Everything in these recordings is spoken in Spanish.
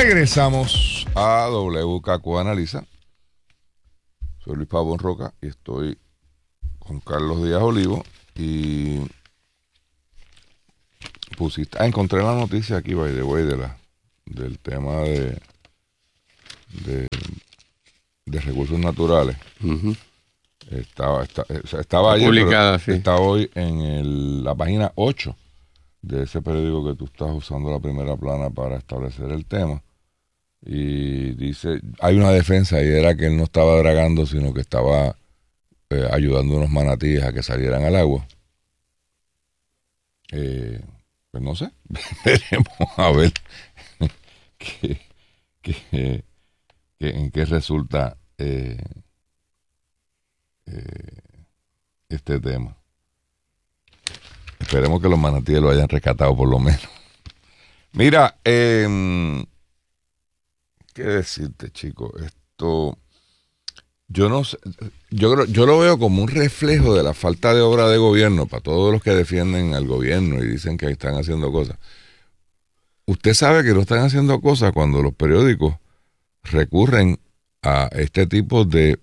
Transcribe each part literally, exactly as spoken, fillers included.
Regresamos a W K Q Analiza. Soy Luis Pavón Roca y estoy con Carlos Díaz Olivo. Y pusiste, ah, encontré la noticia aquí, by the way, de la, del tema de, de, de recursos naturales. Uh-huh. Estaba, está, estaba ayer, publicada, pero sí. está hoy en el, la página ocho de ese periódico que tú estás usando la primera plana para establecer el tema. Y dice, hay una defensa y era que él no estaba dragando, sino que estaba eh, ayudando a unos manatíes a que salieran al agua. Eh, pues no sé, veremos a ver qué, qué, qué, en qué resulta eh, eh, este tema. Esperemos que los manatíes lo hayan rescatado por lo menos. Mira, eh, ¿qué decirte, chico? Esto, yo no sé, yo creo, yo lo veo como un reflejo de la falta de obra de gobierno para todos los que defienden al gobierno y dicen que están haciendo cosas. Usted sabe que no están haciendo cosas cuando los periódicos recurren a este tipo de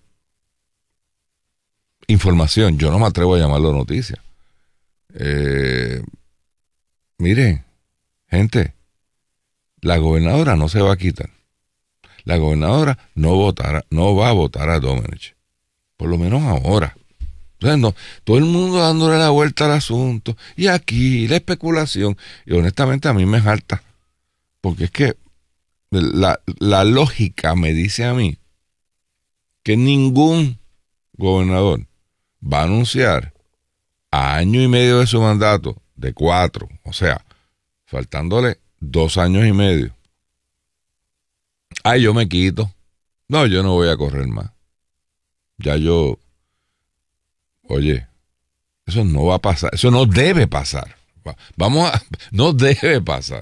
información. Yo no me atrevo a llamarlo noticia. Eh, mire, gente, la gobernadora no se va a quitar. La gobernadora no votará, no va a votar a Domenech. Por lo menos ahora. Entonces, no, todo el mundo dándole la vuelta al asunto. Y aquí, la especulación. Y honestamente a mí me jalta. Porque es que la, la lógica me dice a mí que ningún gobernador va a anunciar a año y medio de su mandato, de cuatro, o sea, faltándole dos años y medio. Ay, yo me quito. No, yo no voy a correr más. Ya yo, oye, eso no va a pasar, eso no debe pasar. Vamos a, no debe pasar.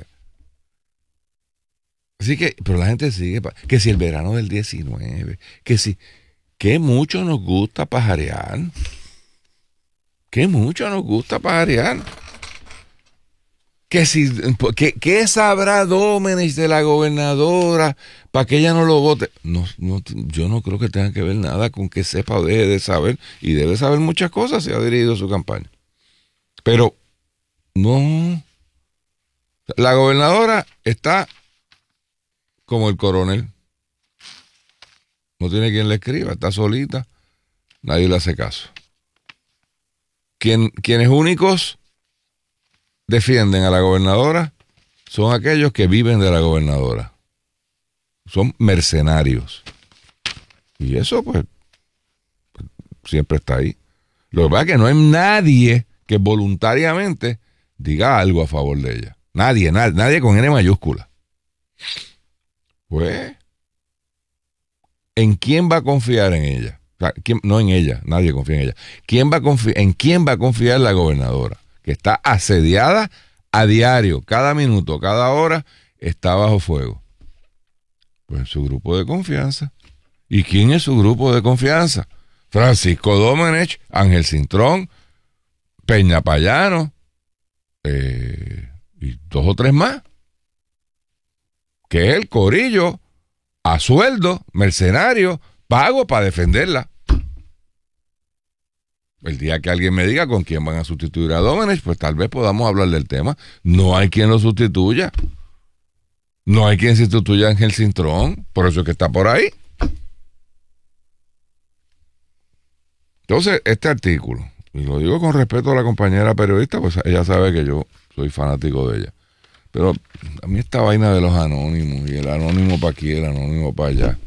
Así que, pero la gente sigue, que si el verano del diecinueve, que si, que mucho nos gusta pajarear. Que mucho nos gusta pajarear. Que si, que, ¿qué sabrá Domenech de la gobernadora para que ella no lo vote? No, no, yo no creo que tenga que ver nada con que sepa o deje de saber, y debe saber muchas cosas si ha dirigido su campaña. Pero, no. La gobernadora está como el coronel. No tiene quien le escriba, está solita, nadie le hace caso. Quien, quienes únicos defienden a la gobernadora son aquellos que viven de la gobernadora. Son mercenarios. Y eso, pues, pues siempre está ahí. Lo que pasa es que no hay nadie que voluntariamente diga algo a favor de ella. Nadie, nadie, nadie con N mayúscula. Pues, ¿en quién va a confiar en ella? O sea, ¿quién? No en ella, nadie confía en ella. ¿Quién va a confiar, ¿En quién va a confiar la gobernadora? Que está asediada a diario, cada minuto, cada hora, está bajo fuego. Pues en su grupo de confianza. ¿Y quién es su grupo de confianza? Francisco Domenech, Ángel Cintrón, Peña Payano, eh, y dos o tres más. Que es el corillo a sueldo, mercenario, pago para defenderla. El día que alguien me diga con quién van a sustituir a Domenech, pues tal vez podamos hablar del tema. No hay quien lo sustituya. No hay quien sustituya a Ángel Cintrón. Por eso es que está por ahí. Entonces, este artículo, y lo digo con respeto a la compañera periodista, pues ella sabe que yo soy fanático de ella. Pero a mí esta vaina de los anónimos, y el anónimo para aquí, el anónimo para allá.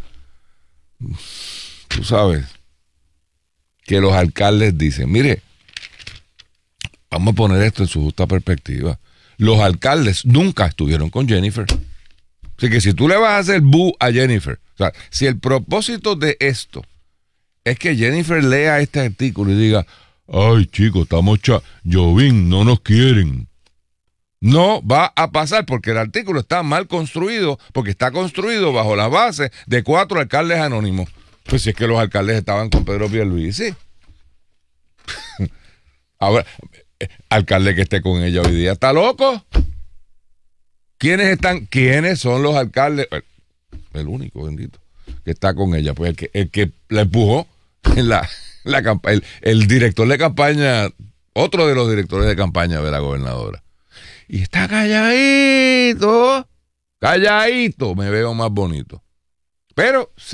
Tú sabes que los alcaldes dicen, mire, vamos a poner esto en su justa perspectiva. Los alcaldes nunca estuvieron con Jennifer. Así que si tú le vas a hacer bu a Jennifer, o sea, si el propósito de esto es que Jennifer lea este artículo y diga, ay chicos, estamos cha, Jovín, no nos quieren. No va a pasar porque el artículo está mal construido, porque está construido bajo la base de cuatro alcaldes anónimos. Pues si es que los alcaldes estaban con Pedro Pierluisi. Ahora, alcalde que esté con ella hoy día, ¿está loco? ¿Quiénes están? ¿Quiénes son los alcaldes? El único, bendito, que está con ella. Pues el que, el que la empujó en la, la campaña, el, el director de campaña, otro de los directores de campaña de la gobernadora. Y está calladito, calladito, me veo más bonito. Pero